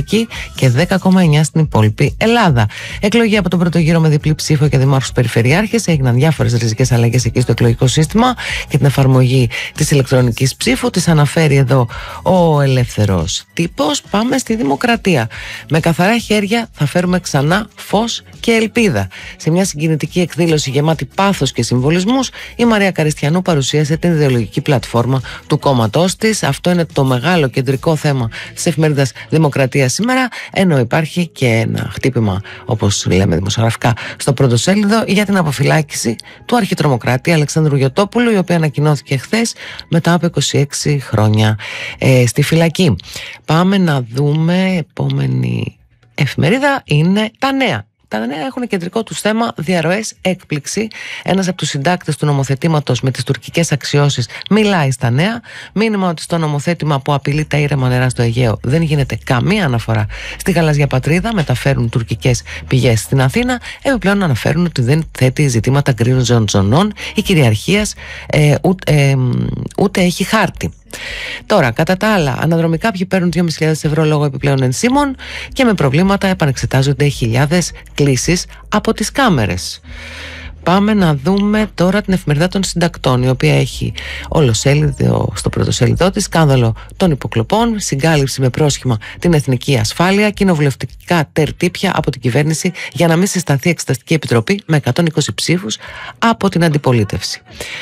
Αττική και 10,9% στην υπόλοιπη Ελλάδα. Εκλογή από τον πρώτο γύρο με διπλή ψήφο και δημάρχους περιφερειάρχες. Έγιναν διάφορες ριζικές αλλαγές εκεί στο εκλογικό σύστημα και την εφαρμογή της ηλεκτρονικής ψήφου. Τις αναφέρει εδώ ο Ελεύθερος Τύπος. Πάμε στη Δημοκρατία. Με καθαρά χέρια θα φέρουμε ξανά φως και ελπίδα. Σε μια συγκινητική εκδήλωση γεμάτη πάθος και συμβολισμούς, η Μαρία Καριστιανού παρουσίασε την ιδεολογική πλατφόρμα του κόμματός της. Αυτό είναι το μεγάλο κεντρικό θέμα της εφημερίδας Δημοκρατία σήμερα, ενώ υπάρχει και ένα χτύπημα, όπως λέμε δημοσιογραφικά, στο πρωτοσέλιδο για την αποφυλάκηση του αρχιτρομοκράτη Αλεξάνδρου Γιωτόπουλου, η οποία ανακοινώθηκε χθες μετά από 26 χρόνια στη φυλακή. Πάμε να δούμε, επόμενη εφημερίδα είναι τα Νέα. Τα Νέα έχουν κεντρικό τους θέμα διαρροές, έκπληξη. Ένας από τους συντάκτες του νομοθετήματος με τις τουρκικές αξιώσεις μιλάει στα Νέα. Μήνυμα ότι στο νομοθέτημα που απειλεί τα ήρεμα νερά στο Αιγαίο δεν γίνεται καμία αναφορά στη γαλάζια πατρίδα. Μεταφέρουν τουρκικές πηγές στην Αθήνα. Επιπλέον αναφέρουν ότι δεν θέτει ζητήματα γκρίνων ζωνών ή κυριαρχίας, ούτε έχει χάρτη. Τώρα, κατά τα άλλα, αναδρομικά ποιοι παίρνουν 2.500 ευρώ λόγω επιπλέον ενσύμων και με προβλήματα επανεξετάζονται χιλιάδες κλήσεις από τις κάμερες. Πάμε να δούμε τώρα την εφημερίδα των συντακτών, η οποία έχει ολοσέλιδο στο πρωτοσέλιδό της σκάνδαλο των υποκλοπών, συγκάλυψη με πρόσχημα την εθνική ασφάλεια, κοινοβουλευτικά τερτύπια από την κυβέρνηση για να μην συσταθεί εξεταστική επιτροπή με 120 ψήφους από την αντιπολίτευση.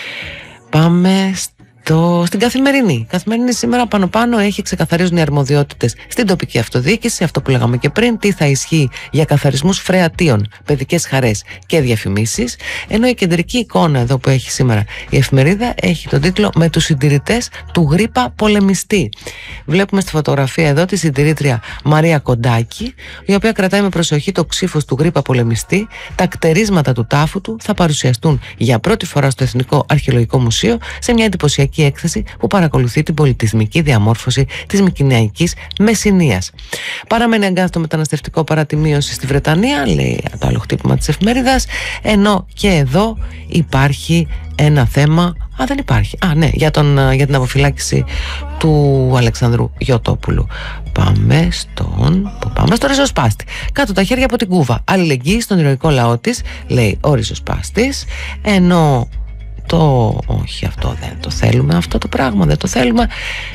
Πάμε στην Καθημερινή. Η Καθημερινή σήμερα πάνω έχει ξεκαθαρίζουν οι αρμοδιότητες στην τοπική αυτοδιοίκηση, αυτό που λέγαμε και πριν, τι θα ισχύει για καθαρισμούς φρεατίων, παιδικές χαρές και διαφημίσεις. Ενώ η κεντρική εικόνα εδώ που έχει σήμερα η εφημερίδα έχει τον τίτλο «Με τους συντηρητές του γρίπα πολεμιστή». Βλέπουμε στη φωτογραφία εδώ τη συντηρήτρια Μαρία Κοντάκη, η οποία κρατάει με προσοχή το ξύφος του γρίπα πολεμιστή. Τα κτερίσματα του τάφου του θα παρουσιαστούν για πρώτη φορά στο Εθνικό Αρχαιολογικό Μουσείο σε μια εντυπωσιακή έκθεση που παρακολουθεί την πολιτισμική διαμόρφωση της Μικηναϊκής Μεσσηνίας. Παραμένει αγκάθιτο μεταναστευτικό παρατιμίωση στη Βρετανία, λέει το άλλο χτύπημα της εφημερίδας, ενώ και εδώ υπάρχει ένα θέμα. Δεν υπάρχει. Ναι, για την αποφυλάκηση του Αλεξανδρού Γιωτόπουλου. Πάμε στο ριζοσπάστη. Κάτω τα χέρια από την κούβα. Αλληλεγγύη στον ηρωικό λαό της, λέει ο ριζοσπάστης, ενώ όχι, αυτό δεν το θέλουμε, αυτό το πράγμα δεν το θέλουμε.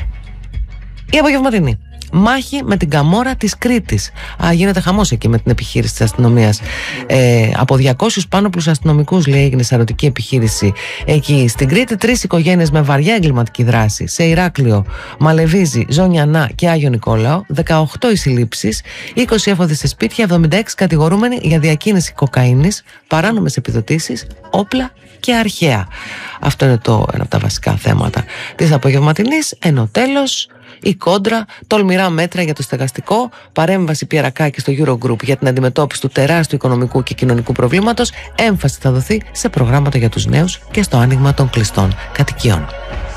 Η απογευματινή. Μάχη με την Καμόρα της Κρήτης. Γίνεται χαμός εκεί με την επιχείρηση της αστυνομίας. Από 200 πάνωπλους αστυνομικούς, λέει, έγινε σαρωτική επιχείρηση εκεί στην Κρήτη. 3 οικογένειες με βαριά εγκληματική δράση σε Ηράκλειο, Μαλεβίζη, Ζωνιανά και Άγιο Νικόλαο. 18 οι συλλήψεις, 20 έφοδες σε σπίτια, 76 κατηγορούμενοι για διακίνηση κοκαίνης, παράνομες επιδοτήσεις, όπλα και αρχαία. Αυτό είναι ένα από τα βασικά θέματα της απογευματινής. Ενώ τέλος, η κόντρα, τολμηρά μέτρα για το στεγαστικό, παρέμβαση Πιερακάκη στο Eurogroup για την αντιμετώπιση του τεράστιου οικονομικού και κοινωνικού προβλήματος, έμφαση θα δοθεί σε προγράμματα για τους νέους και στο άνοιγμα των κλειστών κατοικιών.